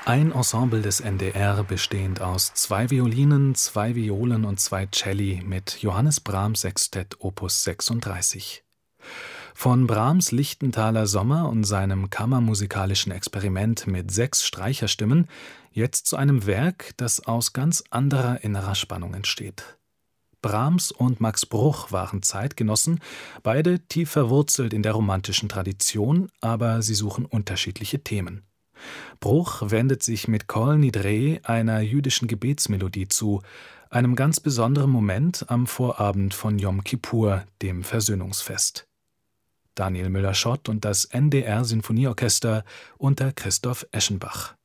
Ein Ensemble des NDR, bestehend aus 2 Violinen, 2 Violen und 2 Celli mit Johannes Brahms Sextett Opus 36. Von Brahms Lichtenthaler Sommer und seinem kammermusikalischen Experiment mit 6 Streicherstimmen jetzt zu einem Werk, das aus ganz anderer innerer Spannung entsteht. Brahms und Max Bruch waren Zeitgenossen, beide tief verwurzelt in der romantischen Tradition, aber sie suchen unterschiedliche Themen. Bruch wendet sich mit Kol Nidre einer jüdischen Gebetsmelodie zu, einem ganz besonderen Moment am Vorabend von Jom Kippur, dem Versöhnungsfest. Daniel Müller-Schott und das NDR Sinfonieorchester unter Christoph Eschenbach.